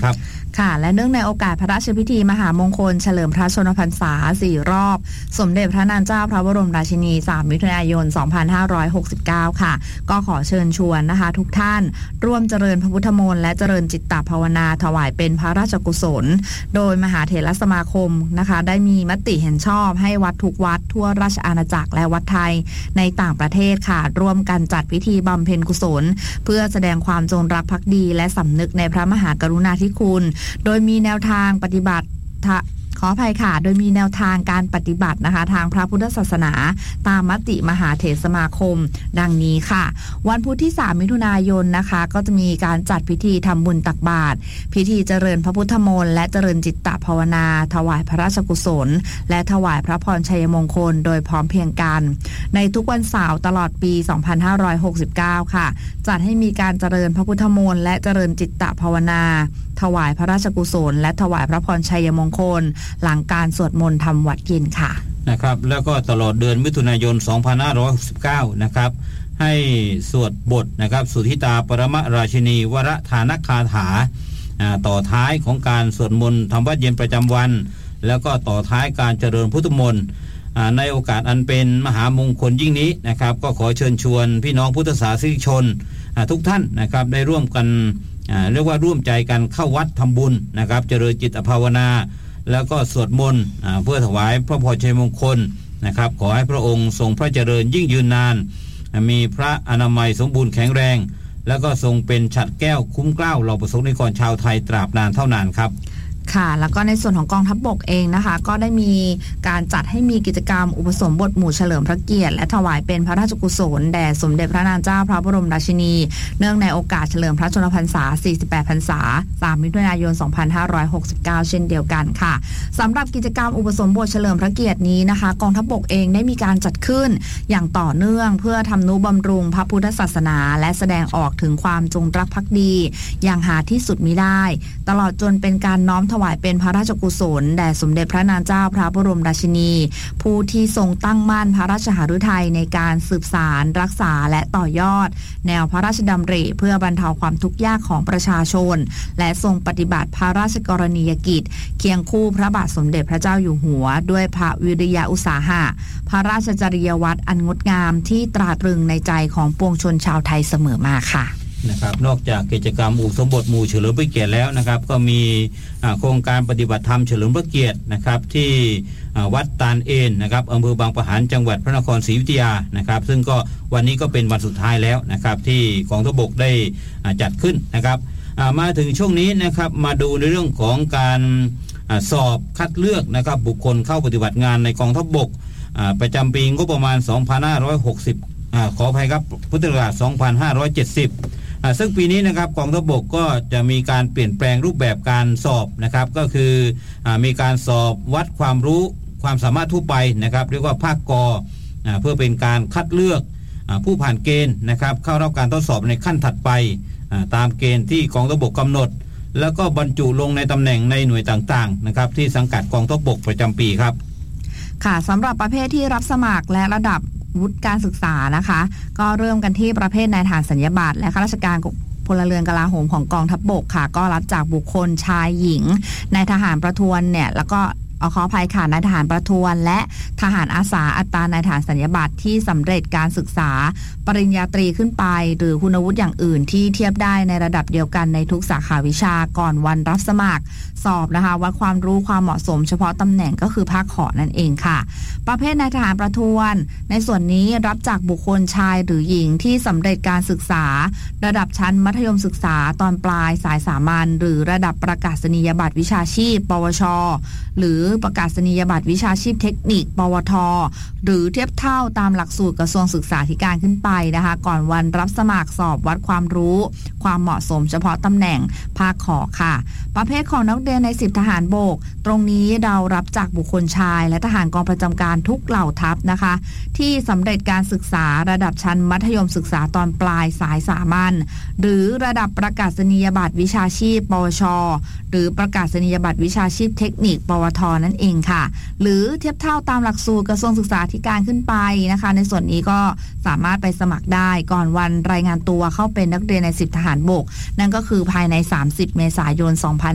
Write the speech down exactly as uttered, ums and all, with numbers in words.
ครับค่ะและเนื่องในโอกาสพระราชพิธีมหามงคลเฉลิมพระชนมพรรษาสี่รอบสมเด็จพระนางเจ้าพระบรมราชินีสามมิถุนายนสองพันห้าร้อยหกสิบเก้าค่ะก็ขอเชิญชวนนะคะทุกท่านร่วมเจริญพระพุทธมนต์และเจริญจิตตภาวนาถวายเป็นพระราชกุศลโดยมหาเถรสมาคมนะคะได้มีมติเห็นชอบให้วัดทุกวัดทั่วราชอาณาจักรและวัดไทยในต่างประเทศค่ะร่วมกันจัดพิธีบำเพ็ญกุศลเพื่อแสดงความจงรักภักดีและสำนึกในพระมหากรุณาธิคุณโดยมีแนวทางปฏิบัติขออภัยค่ะโดยมีแนวทางการปฏิบัตินะคะทางพระพุทธศาสนาตามมติมหาเถรสมาคมดังนี้ค่ะวันพุธที่สามมิถุนายนนะคะก็จะมีการจัดพิธีทำบุญตักบาตรพิธีเจริญพระพุทธมนต์และเจริญจิตตภาวนาถวายพระราชกุศลและถวายพระพรชัยมงคลโดยพร้อมเพรียงกันในทุกวันเสาร์ตลอดปีสองพันห้าร้อยหกสิบเก้าค่ะจัดให้มีการเจริญพระพุทธมนต์และเจริญจิตตภาวนาถวายพระราชกุศลและถวายพระพรชัยมงคลหลังการสวดมนต์ทำวัดเย็นค่ะนะครับแล้วก็ตลอดเดือนมิถุนายนสองพันห้าร้อยหกสิบเก้านะครับให้สวดบทนะครับสุทธิตาปรมราชินีวรธานคาถาต่อท้ายของการสวดมนต์ทำวัดเย็นประจำวันแล้วก็ต่อท้ายการเจริญพุทธมนต์ในโอกาสอันเป็นมหามงคลยิ่งนี้นะครับก็ขอเชิญชวนพี่น้องพุทธศาสนิกชนทุกท่านนะครับได้ร่วมกันเรียกว่าร่วมใจกันเข้าวัดทำบุญนะครับเจริญจิตภาวนาแล้วก็สวดมนต์เพื่อถวายพระพรชัยมงคลนะครับขอให้พระองค์ทรงพระเจริญยิ่งยืนนานมีพระอนามัยสมบูรณ์แข็งแรงแล้วก็ทรงเป็นฉัตรแก้วคุ้มเกล้าเหล่าประสบนิกรชาวไทยตราบนานเท่านานครับค่ะแล้วก็ในส่วนของกองทัพบกเองนะคะก็ได้มีการจัดให้มีกิจกรรมอุปสมบทหมู่เฉลิมพระเกียรติและถวายเป็นพระราชกุศลแด่สมเด็จพระนางเจ้าพระบรมราชินีเนื่องในโอกาสเฉลิมพระชนมพรรษาสี่สิบแปดพรรษาสามมิถุนายนสองพันห้าร้อยหกสิบเก้าเช่นเดียวกันค่ะสำหรับกิจกรรมอุปสมบทเฉลิมพระเกียรตินี้นะคะกองทัพบกเองได้มีการจัดขึ้นอย่างต่อเนื่องเพื่อทำนุบำรุงพระพุทธศาสนาและแสดงออกถึงความจงรักภักดีอย่างหาที่สุดมิได้ตลอดจนเป็นการน้อมถวายเป็นพระราชกุศลแด่สมเด็จพระนางเจ้าพระบรมราชินีผู้ที่ทรงตั้งมั่นพระราชหฤทัยในการสืบสานรักษาและต่อยอดแนวพระราชดำริเพื่อบรรเทาความทุกข์ยากของประชาชนและทรงปฏิบัติพระราชกรณียกิจเคียงคู่พระบาทสมเด็จพระเจ้าอยู่หัวด้วยพระวิริยะอุตสาหะพระราชจริยวัตรอันงดงามที่ตราตรึงในใจของปวงชนชาวไทยเสมอมาค่ะนะครับนอกจากกิจกรรมอุปสมบทหมู่เฉลิมพระเกียรติแล้วนะครับก็มีโครงการปฏิบัติธรรมเฉลิมพระเกียรตินะครับที่วัดตาลเอนนะครับอำเภอบางปะหันจังหวัดพระนครศรีอยุธยานะครับซึ่งก็วันนี้ก็เป็นวันสุดท้ายแล้วนะครับที่กองทัพบกได้จัดขึ้นนะครับมาถึงช่วงนี้นะครับมาดูในเรื่องของการสอบคัดเลือกนะครับบุคคลเข้าปฏิบัติงานในกองทัพบกประจำปีงบประมาณสองพันห้าร้อยหกสิบขออภัยครับพุทธศักราชสองพันห้าร้อยเจ็ดสิบซึ่งปีนี้นะครับกองทัพบกก็จะมีการเปลี่ยนแปลงรูปแบบการสอบนะครับก็คือมีการสอบวัดความรู้ความสามารถทั่วไปนะครับเรียกว่าภาคกอเพื่อเป็นการคัดเลือกผู้ผ่านเกณฑ์นะครับเข้ารับการทดสอบในขั้นถัดไปตามเกณฑ์ที่กองทัพบกกำหนดแล้วก็บรรจุลงในตำแหน่งในหน่วยต่างๆนะครับที่สังกัดกองทัพบกประจำปีครับค่ะสำหรับประเภทที่รับสมัครและระดับวุฒิการศึกษานะคะก็เริ่มกันที่ประเภทนายทหารสัญญาบัตรและข้าราชการพลเรือนกลาโหมของกองทัพบกค่ะก็รับจากบุคคลชายหญิงนายทหารประทวนเนี่ยแล้วก็เอาขออภัยค่ะนายทหารประทวนและทหารอาสาอัตรานายทหารสัญญาบัตรที่สำเร็จการศึกษาปริญญาตรีขึ้นไปหรือคุณวุฒิอย่างอื่นที่เทียบได้ในระดับเดียวกันในทุกสาขาวิชาก่อนวันรับสมัครสอบนะคะวัดความรู้ความเหมาะสมเฉพาะตำแหน่งก็คือภาคขอนั่นเองค่ะประเภทนายทหารประทวนในส่วนนี้รับจากบุคคลชายหรือหญิงที่สำเร็จการศึกษาระดับชั้นมัธยมศึกษาตอนปลายสายสามัญหรือระดับประกาศนียบัตรวิชาชีพปวชหรือประกาศนียบัตรวิชาชีพเทคนิคปวทหรือเทียบเท่าตามหลักสูตรกระทรวงศึกษาธิการขึ้นไปนะคะก่อนวันรับสมัครสอบวัดความรู้ความเหมาะสมเฉพาะตำแหน่งภาคขอค่ะประเภทของนักเรียนในสิบทหารบกตรงนี้เรารับจากบุคคลชายและทหารกองประจำการทุกเหล่าทัพนะคะที่สำเร็จการศึกษาระดับชั้นมัธยมศึกษาตอนปลายสายสามัญหรือระดับประกาศนียบัตรวิชาชีพปวชหรือประกาศนียบัตรวิชาชีพเทคนิคปวทนั่นเองค่ะหรือเทียบเท่าตามหลักสูตรกระทรวงศึกษาธิการขึ้นไปนะคะในส่วนนี้ก็สามารถไปสมัครได้ก่อนวันรายงานตัวเข้าเป็นนักเรียนในสิบทหารบกนั่นก็คือภายในสามสิบเมษายนสองพัน